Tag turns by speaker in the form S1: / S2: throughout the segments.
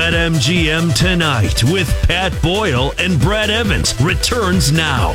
S1: BetMGM Tonight with Pat Boyle and Brad Evans returns now.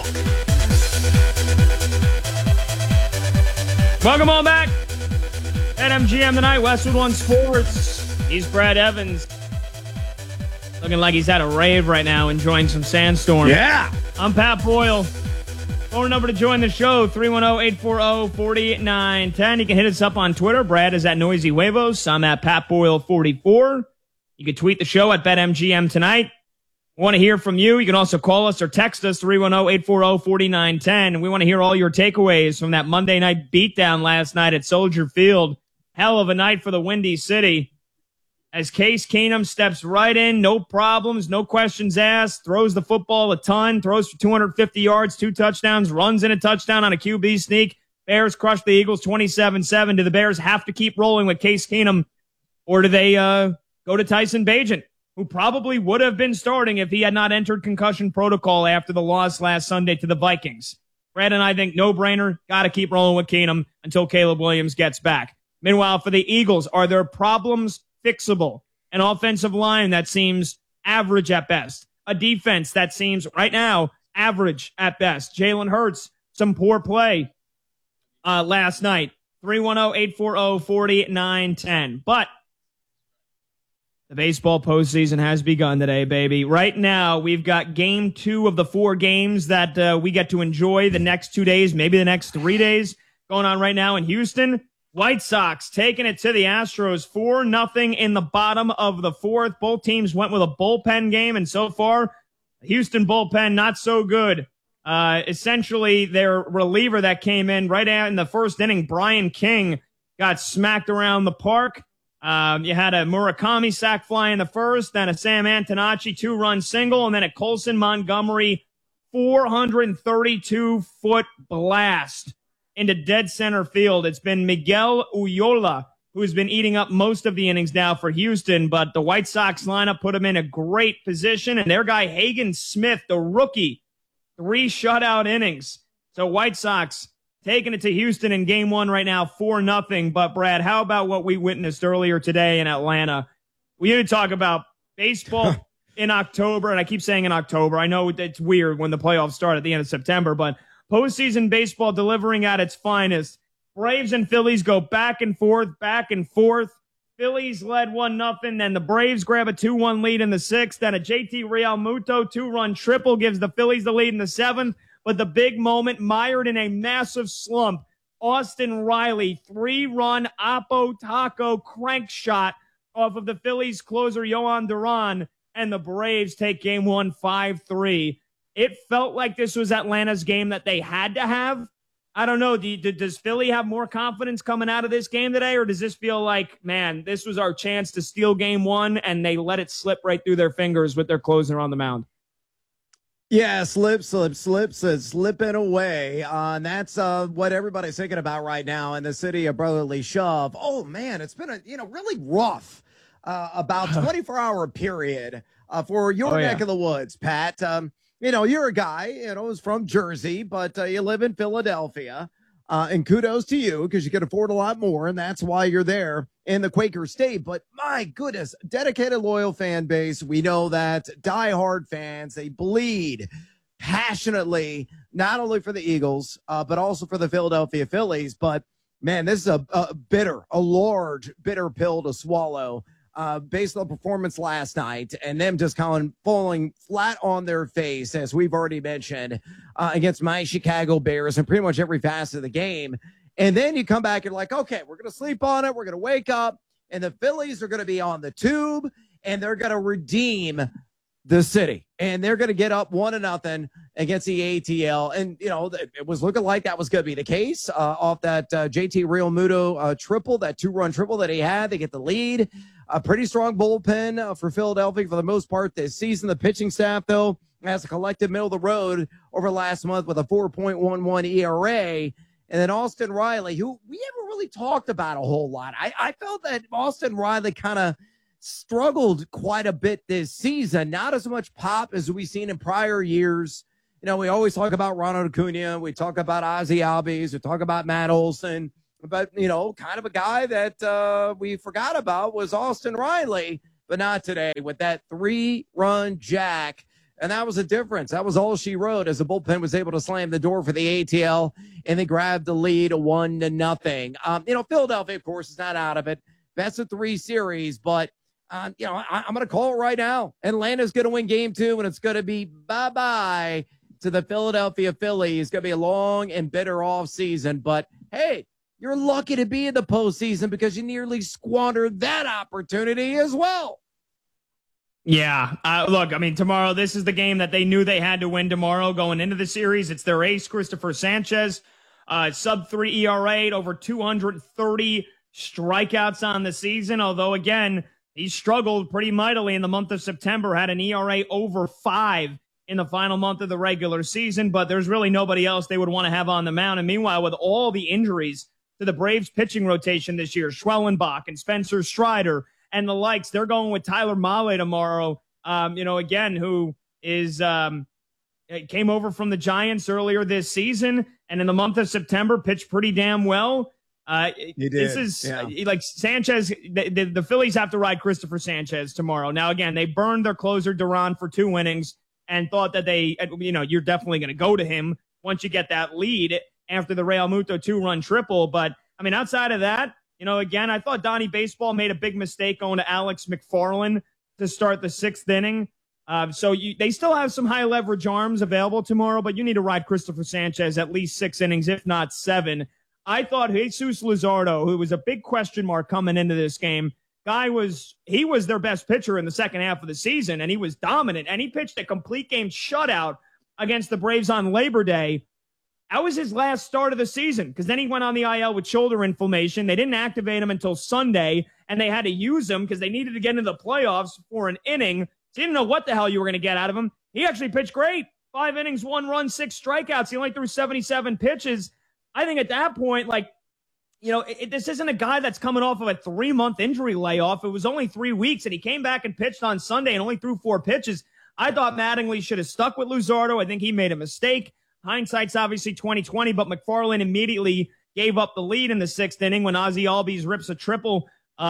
S2: Welcome on back. BetMGM Tonight, Westwood One Sports. He's Brad Evans. Looking like he's at a rave right now, enjoying some sandstorm.
S3: Yeah.
S2: I'm Pat Boyle. Phone number to join the show, 310-840-4910. You can hit us up on Twitter. Brad is at Noisy Huevos. I'm at Pat Boyle 44. You can tweet the show at BetMGM Tonight. We want to hear from you. You can also call us or text us, 310-840-4910. We want to hear all your takeaways from that Monday night beatdown last night at Soldier Field. Hell of a night for the Windy City. As Case Keenum steps right in, no problems, no questions asked, throws the football a ton, throws for 250 yards, 2 touchdowns, runs in a touchdown on a QB sneak. Bears crush the Eagles 27-7. Do the Bears have to keep rolling with Case Keenum, or do they go to Tyson Bagent, who probably would have been starting if he had not entered concussion protocol after the loss last Sunday to the Vikings? Brad and I think no-brainer, got to keep rolling with Keenum until Caleb Williams gets back. Meanwhile, for the Eagles, are there problems fixable? An offensive line that seems average at best. A defense that seems, right now, average at best. Jalen Hurts, some poor play last night. 310-840-4910. But the baseball postseason has begun today, baby. Right now, we've got game 2 of the 4 games that we get to enjoy the next 2 days, maybe the next 3 days, going on right now in Houston. White Sox taking it to the Astros 4-0 in the bottom of the 4th. Both teams went with a bullpen game, and so far, Houston bullpen not so good. Essentially, their reliever that came in right out in the first inning, Brian King, got smacked around the park. You had a Murakami sac fly in the first, then a Sam Antonacci 2-run single, and then a Colson Montgomery 432-foot blast into dead center field. It's been Miguel Ulloa who's been eating up most of the innings now for Houston, but the White Sox lineup put him in a great position, and their guy Hagen Smith, the rookie, 3 shutout innings. So White Sox taking it to Houston in game 1 right now, 4-0. But Brad, how about what we witnessed earlier today in Atlanta? We need to talk about baseball in October, and I keep saying in October. I know it's weird when the playoffs start at the end of September, but postseason baseball delivering at its finest. Braves and Phillies go back and forth, back and forth. Phillies led 1-0, then the Braves grab a 2-1 lead in the 6th. Then a JT Realmuto 2-run triple gives the Phillies the lead in the 7th. But the big moment, mired in a massive slump, Austin Riley, 3-run Oppo Taco crank shot off of the Phillies closer, Yohan Duran, and the Braves take game 1 5-3. It felt like this was Atlanta's game that they had to have. I don't know. Does Philly have more confidence coming out of this game today, or does this feel like, man, this was our chance to steal game 1, and they let it slip right through their fingers with their closer on the mound?
S3: Yeah, slipping away. And that's what everybody's thinking about right now in the city of brotherly shove. Oh, man, it's been a really rough about 24-hour period for your neck of the woods, Pat. You're a guy, who's from Jersey, but you live in Philadelphia. And kudos to you because you can afford a lot more, and that's why you're there in the Quaker State. But my goodness, dedicated, loyal fan base. We know that diehard fans, they bleed passionately, not only for the Eagles, but also for the Philadelphia Phillies. But, man, this is a large, bitter pill to swallow. Based on the performance last night and them just falling flat on their face, as we've already mentioned, against my Chicago Bears in pretty much every facet of the game. And then you come back and like, okay, we're going to sleep on it. We're going to wake up, and the Phillies are going to be on the tube, and they're going to redeem the city. And they're going to get up 1-0 against the ATL. And, it was looking like that was going to be the case off that JT Realmuto triple, that 2-run triple that he had. They get the lead. A pretty strong bullpen for Philadelphia for the most part this season. The pitching staff, though, has a collective middle of the road over last month with a 4.11 ERA. And then Austin Riley, who we haven't really talked about a whole lot. I felt that Austin Riley kind of struggled quite a bit this season. Not as much pop as we've seen in prior years. We always talk about Ronald Acuna. We talk about Ozzie Albies. We talk about Matt Olson. But, kind of a guy that we forgot about was Austin Riley. but not today with that 3-run jack. And that was a difference. That was all she wrote as the bullpen was able to slam the door for the ATL and they grabbed the lead 1-0. Philadelphia, of course, is not out of it. Best of 3 series, but I'm going to call it right now. Atlanta's going to win game 2, and it's going to be bye-bye to the Philadelphia Phillies. It's going to be a long and bitter off season, but hey, you're lucky to be in the postseason because you nearly squandered that opportunity as well.
S2: Yeah. Look, tomorrow, this is the game that they knew they had to win tomorrow going into the series. It's their ace, Christopher Sanchez, sub-3 ERA, over 230 strikeouts on the season. Although, again, he struggled pretty mightily in the month of September, had an ERA over 5 in the final month of the regular season, but there's really nobody else they would want to have on the mound. And meanwhile, with all the injuries to the Braves pitching rotation this year, Schwellenbach and Spencer Strider and the likes, they're going with Tyler Mahle tomorrow, who is came over from the Giants earlier this season, and in the month of September pitched pretty damn well. This is like Sanchez. The Phillies have to ride Christopher Sanchez tomorrow. Now, again, they burned their closer Duran for 2 innings and thought that you're definitely going to go to him once you get that lead after the Real Muto 2-run triple. But outside of that, again, I thought Donnie Baseball made a big mistake going to Alex McFarland to start the 6th inning. They still have some high leverage arms available tomorrow, but you need to ride Christopher Sanchez at least 6 innings, if not 7. I thought Jesus Luzardo, who was a big question mark coming into this game, he was their best pitcher in the second half of the season, and he was dominant, and he pitched a complete game shutout against the Braves on Labor Day. That was his last start of the season because then he went on the IL with shoulder inflammation. They didn't activate him until Sunday, and they had to use him because they needed to get into the playoffs for an inning. So you didn't know what the hell you were going to get out of him. He actually pitched great. 5 innings, 1 run, 6 strikeouts. He only threw 77 pitches. I think at that point, this isn't a guy that's coming off of a 3-month injury layoff. It was only 3 weeks, and he came back and pitched on Sunday and only threw 4 pitches. I thought Mattingly should have stuck with Luzardo. I think he made a mistake. Hindsight's obviously 2020, but McFarland immediately gave up the lead in the 6th inning when Ozzie Albies rips a triple.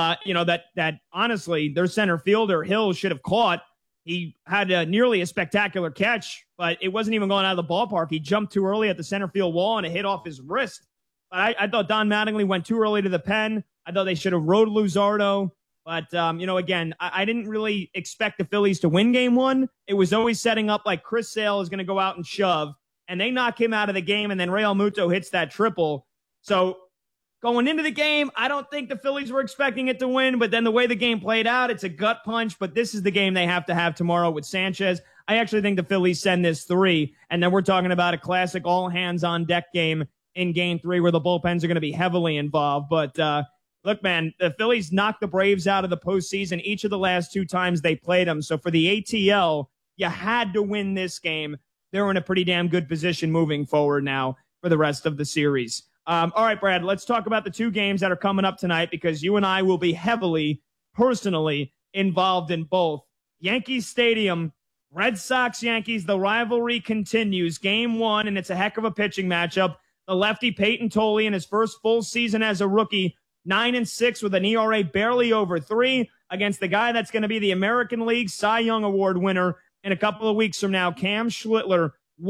S2: That honestly their center fielder Hill should have caught. He had nearly a spectacular catch, but it wasn't even going out of the ballpark. He jumped too early at the center field wall and it hit off his wrist. But I thought Don Mattingly went too early to the pen. I thought they should have rode Luzardo. But, again, I didn't really expect the Phillies to win game 1. It was always setting up like Chris Sale is going to go out and shove. And they knock him out of the game, and then Real Muto hits that triple. So going into the game, I don't think the Phillies were expecting it to win, but then the way the game played out, it's a gut punch, but this is the game they have to have tomorrow with Sanchez. I actually think the Phillies send this 3, and then we're talking about a classic all-hands-on-deck game in game 3 where the bullpens are going to be heavily involved. But look, man, the Phillies knocked the Braves out of the postseason each of the last 2 times they played them. So for the ATL, you had to win this game. They're in a pretty damn good position moving forward now for the rest of the series. All right, Brad, let's talk about the 2 games that are coming up tonight because you and I will be heavily, personally involved in both. Yankees Stadium, Red Sox-Yankees, the rivalry continues. Game 1, and it's a heck of a pitching matchup. The lefty Peyton Tolle in his first full season as a rookie, 9-6 with an ERA barely over 3 against the guy that's going to be the American League Cy Young Award winner in a couple of weeks from now, Cam Schlittler,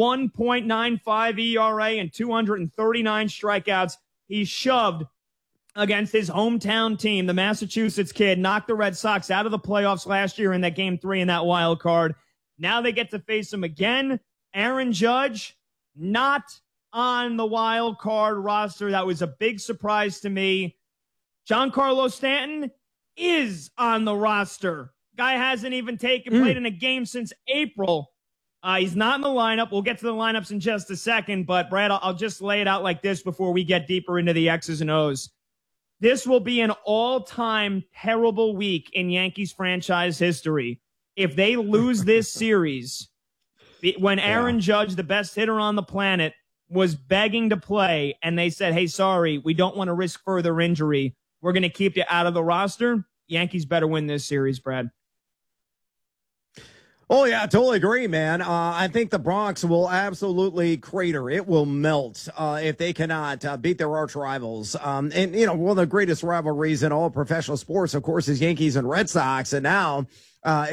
S2: 1.95 ERA and 239 strikeouts. He shoved against his hometown team, the Massachusetts kid, knocked the Red Sox out of the playoffs last year in that game 3 in that wild card. Now they get to face him again. Aaron Judge, not on the wild card roster. That was a big surprise to me. Giancarlo Stanton is on the roster. Guy hasn't even played in a game since April. He's not in the lineup. We'll get to the lineups in just a second, but Brad, I'll just lay it out like this before we get deeper into the X's and O's. This will be an all-time terrible week in Yankees franchise history. If they lose this series, when Aaron Judge, the best hitter on the planet, was begging to play, and they said, hey, sorry, we don't want to risk further injury. We're going to keep you out of the roster. Yankees better win this series, Brad.
S3: Oh, yeah, I totally agree, man. I think the Bronx will absolutely crater. It will melt if they cannot beat their arch rivals. And, you know, one of the greatest rivalries in all professional sports, of course, is Yankees and Red Sox. And now